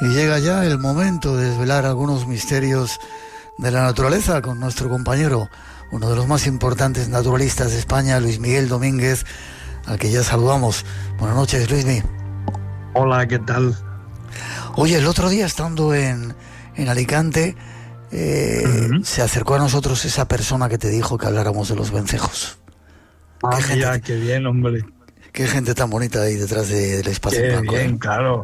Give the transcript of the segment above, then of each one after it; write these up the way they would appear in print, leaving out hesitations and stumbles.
Y llega ya el momento de desvelar algunos misterios de la naturaleza con nuestro compañero, uno de los más importantes naturalistas de España, Luis Miguel Domínguez, al que ya saludamos. Buenas noches, Luismi. Hola, ¿qué tal? Oye, el otro día estando en Alicante, se acercó a nosotros esa persona que te dijo que habláramos de los vencejos. Qué bien, hombre. Qué gente tan bonita ahí detrás del espacio en blanco. Qué bien, claro.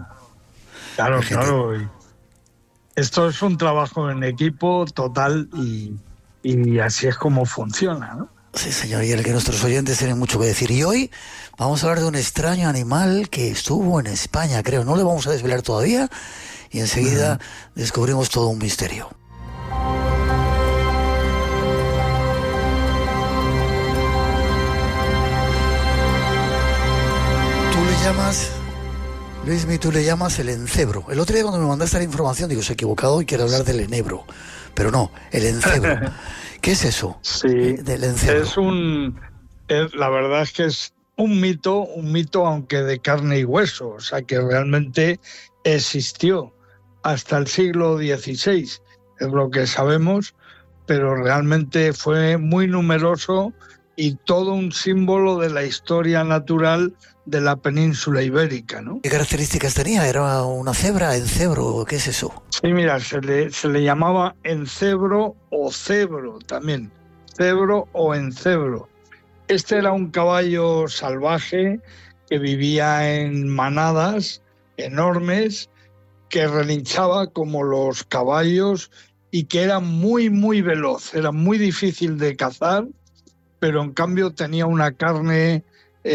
Esto es un trabajo en equipo total y así es como funciona, ¿no? Sí, señor, y el que nuestros oyentes tienen mucho que decir. Y hoy vamos a hablar de un extraño animal que estuvo en España, creo. No le vamos a desvelar todavía y enseguida descubrimos todo un misterio. Luismi, tú le llamas el encebro. El otro día cuando me mandaste la información, digo, se ha equivocado y quiero hablar del enebro. Pero no, el encebro. ¿Qué es eso? Sí, del encebro. La verdad es que es un mito, aunque de carne y hueso, o sea que realmente existió hasta el siglo XVI, es lo que sabemos, pero realmente fue muy numeroso y todo un símbolo de la historia natural de la península ibérica, ¿no? ¿Qué características tenía? ¿Era una cebra, encebro? ¿Qué es eso? Sí, mira, se le llamaba encebro o cebro también, cebro o encebro. Este era un caballo salvaje que vivía en manadas enormes, que relinchaba como los caballos y que era muy, muy veloz, era muy difícil de cazar, pero en cambio tenía una carne